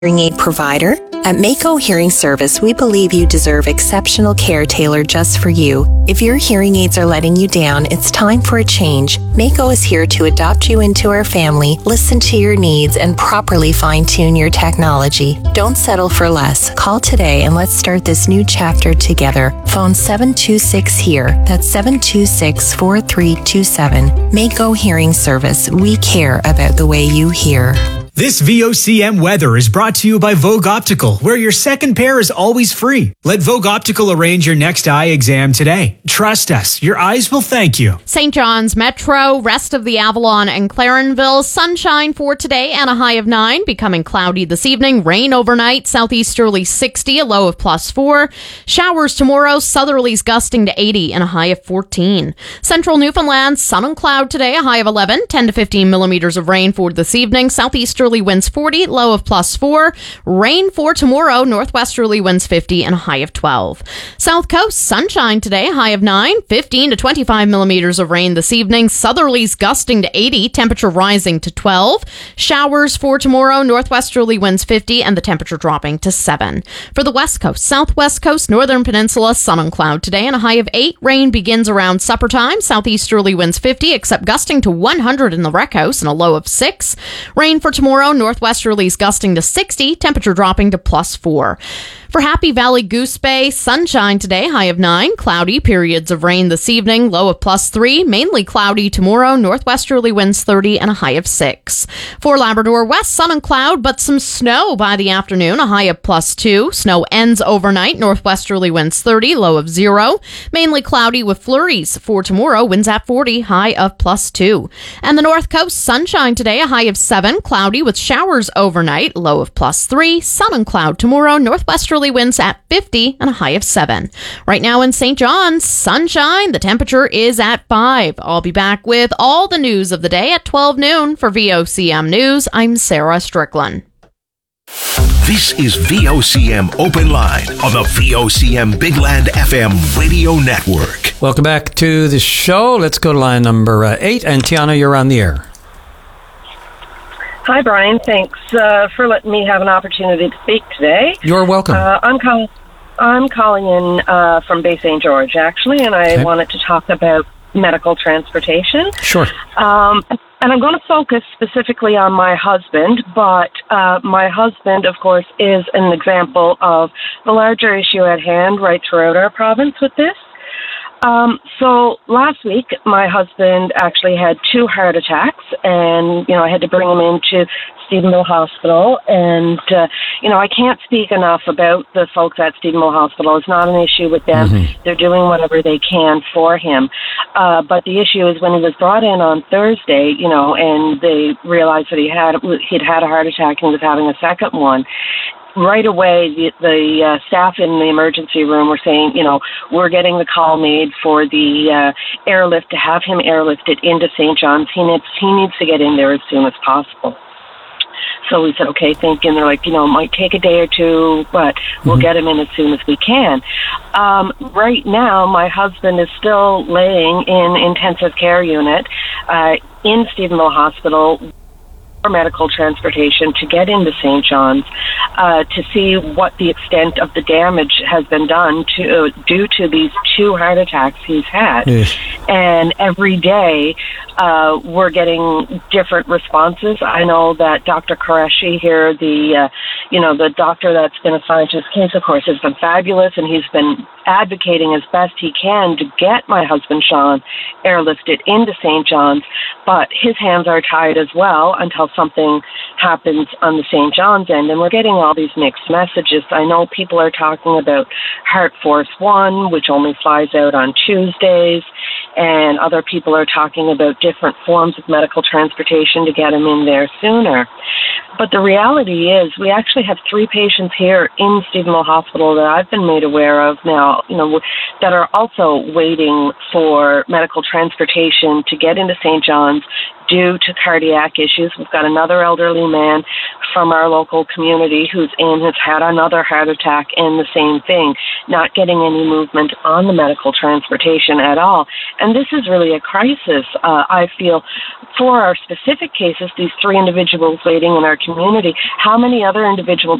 hearing aid provider? At Mako Hearing Service, we believe you deserve exceptional care tailored just for you. If your hearing aids are letting you down, it's time for a change. Mako is here to adopt you into our family, listen to your needs, and properly fine-tune your technology. Don't settle for less. Call today and let's start this new chapter together. Phone 726-HERE. That's 726-4327. Mako Hearing Service. We care about the way you hear. This VOCM weather is brought to you by Vogue Optical, where your second pair is always free. Let Vogue Optical arrange your next eye exam today. Trust us, your eyes will thank you. St. John's Metro, rest of the Avalon and Clarenville, sunshine for today and a high of 9, becoming cloudy this evening, rain overnight, southeasterly 60, a low of +4. Showers tomorrow, southerlies gusting to 80 and a high of 14. Central Newfoundland, sun and cloud today, a high of 11, 10 to 15 millimeters of rain for this evening, southeasterly winds 40, low of +4. Rain for tomorrow, northwesterly winds 50 and a high of 12. South Coast, sunshine today, high of 9, 15 to 25 millimeters of rain this evening. Southerlies gusting to 80, temperature rising to 12. Showers for tomorrow, northwesterly winds 50 and the temperature dropping to 7. For the West Coast, Southwest Coast, Northern Peninsula, sun and cloud today and a high of 8. Rain begins around supper time. Southeasterly winds 50, except gusting to 100 in the Wreck House and a low of 6. Rain for tomorrow, northwesterlies gusting to 60, temperature dropping to +4. For Happy Valley Goose Bay, sunshine today, high of 9, cloudy, periods of rain this evening, low of +3, mainly cloudy tomorrow, northwesterly winds 30 and a high of 6. For Labrador West, sun and cloud, but some snow by the afternoon, a high of +2. Snow ends overnight, northwesterly winds 30, low of 0. Mainly cloudy with flurries. For tomorrow, winds at 40, high of +2. And the North Coast, sunshine today, a high of 7, cloudy with showers overnight, low of +3. Sun and cloud tomorrow, northwesterly winds at 50 and a high of 7. Right now in St. John's, sunshine. The temperature is at 5. I'll be back with all the news of the day at 12 noon. For VOCM News, I'm Sarah Strickland. This is VOCM Open Line on the VOCM Big Land FM radio network. Welcome back to the show. Let's go to line number 8. And Tiana, you're on the air. Hi, Brian. Thanks for letting me have an opportunity to speak today. You're welcome. I'm calling in from Bay St. George, actually, and I wanted to talk about medical transportation. Sure. And I'm going to focus specifically on my husband, but my husband, of course, is an example of the larger issue at hand right throughout our province with this. So last week, my husband actually had 2 heart attacks, and, I had to bring him into Stephenville Hospital, and, I can't speak enough about the folks at Stephenville Hospital. It's not an issue with them. Mm-hmm. They're doing whatever they can for him. But the issue is when he was brought in on Thursday, and they realized that he'd had a heart attack and was having a second one. Right away, the staff in the emergency room were saying, we're getting the call made for the airlift to have him airlifted into St. John's. He needs to get in there as soon as possible. So we said, okay, thank you. And they're like, it might take a day or 2, but we'll get him in as soon as we can. Right now, my husband is still laying in intensive care unit in Stephenville Hospital for medical transportation to get into St. John's to see what the extent of the damage has been done due to these 2 heart attacks he's had. Yes. And every day we're getting different responses. I know that Dr. Qureshi here, the doctor that's been assigned to his case, of course, has been fabulous, and he's been advocating as best he can to get my husband Sean airlifted into St. John's, but his hands are tied as well until something happens on the St. John's end, and we're getting all these mixed messages. I know people are talking about Heart Force One, which only flies out on Tuesdays, and other people are talking about different forms of medical transportation to get him in there sooner. But the reality is we actually have 3 patients here in Stephenville Hospital that I've been made aware of now, that are also waiting for medical transportation to get into St. John's due to cardiac issues. We've got another elderly man from our local community who's has had another heart attack and the same thing, not getting any movement on the medical transportation at all. And this is really a crisis, I feel, for our specific cases, these 3 individuals waiting in our community. How many other individuals